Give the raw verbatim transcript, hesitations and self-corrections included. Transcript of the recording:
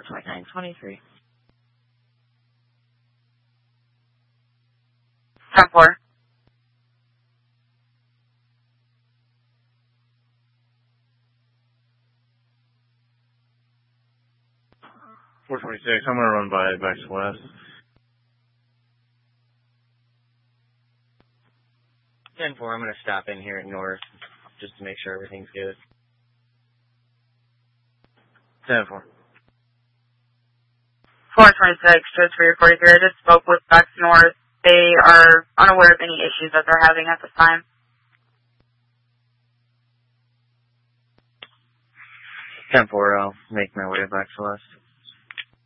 four twenty-nine twenty-three. ten four. four twenty-six, I'm going to run by back to west. ten four, I'm going to stop in here at north just to make sure everything's good. ten four. four twenty-six, just for your forty-three. I just spoke with Bex North. They are unaware of any issues that they're having at this time. ten four, I'll make my way back to west.